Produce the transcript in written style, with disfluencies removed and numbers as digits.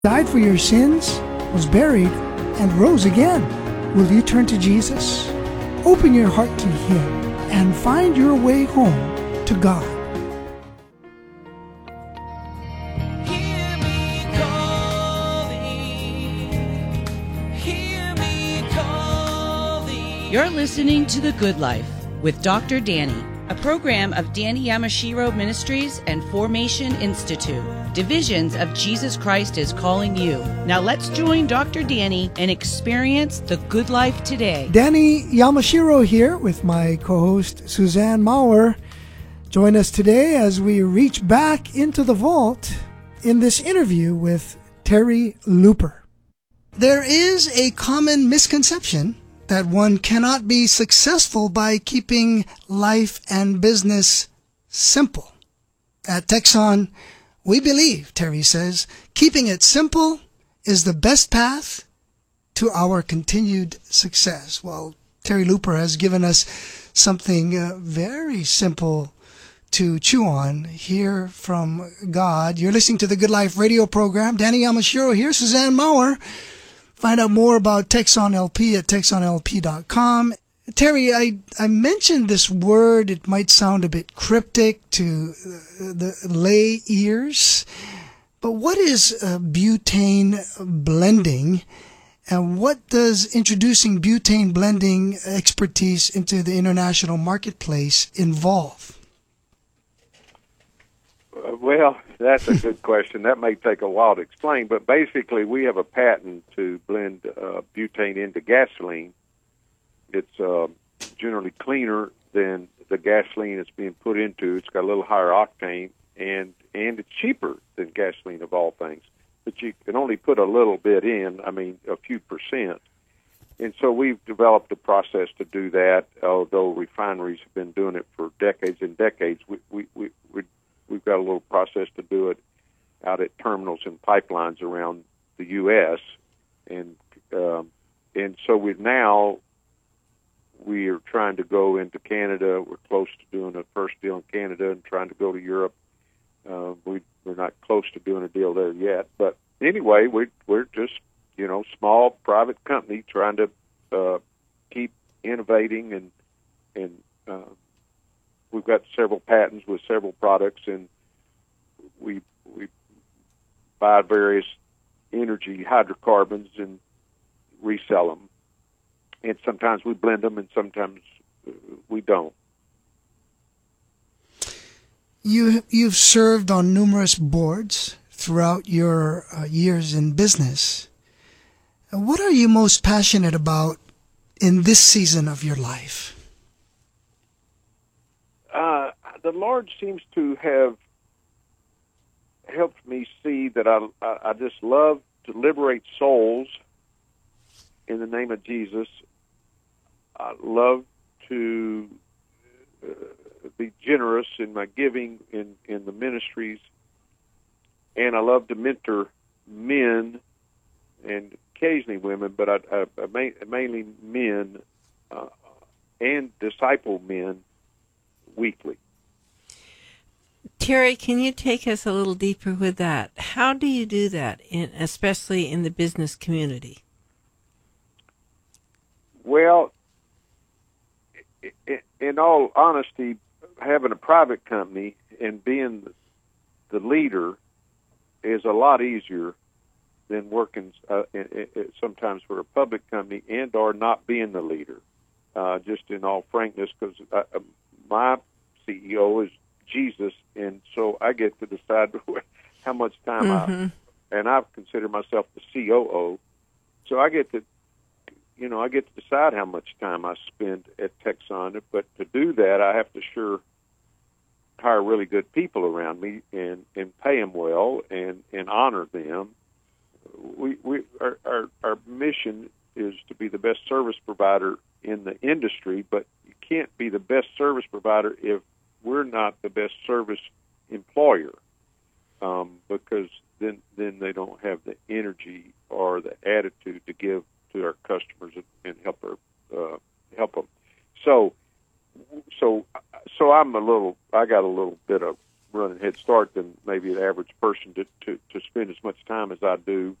died for your sins, was buried, and rose again. Will you turn to Jesus? Open your heart to Him and find your way home to God. Hear me calling. Hear me calling. You're listening to The Good Life with Dr. Danny, a program of Danny Yamashiro Ministries and Formation Institute, divisions of Jesus Christ is Calling You. Now let's join Dr. Danny and experience the good life today. Danny Yamashiro here with my co-host Suzanne Maurer. Join us today as we reach back into the vault in this interview with Terry Looper. There is a common misconception that one cannot be successful by keeping life and business simple. At Texon, we believe, Terry says, keeping it simple is the best path to our continued success. Well, Terry Looper has given us something very simple to chew on, hear from God. You're listening to the Good Life radio program. Danny Yamashiro here, Suzanne Maurer. Find out more about Texon LP at texonlp.com. Terry, I mentioned this word. It might sound a bit cryptic to the lay ears, but what is butane blending, and what does introducing butane blending expertise into the international marketplace involve? Well, that's a good question. That may take a while to explain, but basically we have a patent to blend butane into gasoline. It's generally cleaner than the gasoline it's being put into. It's got a little higher octane, and it's cheaper than gasoline of all things. But you can only put a little bit in, a few percent. And so we've developed a process to do that, although refineries have been doing it for decades and decades. We've got a little process to do it out at terminals and pipelines around the U.S. And so we are trying to go into Canada. We're close to doing a first deal in Canada and trying to go to Europe. We're not close to doing a deal there yet. But anyway, we're just, small private company trying to keep innovating and we've got several patents with several products, and we buy various energy hydrocarbons and resell them. And sometimes we blend them, and sometimes we don't. You've served on numerous boards throughout your years in business. What are you most passionate about in this season of your life? The Lord seems to have helped me see that I just love to liberate souls in the name of Jesus. I love to be generous in my giving in the ministries, and I love to mentor men and occasionally women, but I mainly men and disciple men weekly. Terry, can you take us a little deeper with that? How do you do that, especially in the business community? Well, in all honesty, having a private company and being the leader is a lot easier than working sometimes for a public company and or not being the leader. Just in all frankness, because my CEO is Jesus, and so I get to decide how much time and I consider myself the COO, so I get to decide how much time I spend at Texon. But to do that, I have to hire really good people around me and pay them well and honor them. Our mission is to be the best service provider in the industry, but you can't be the best service provider if we're not the best service employer, because then they don't have the energy or the attitude to give to our customers and help them. So I got a little bit of running head start than maybe the average person to spend as much time as I do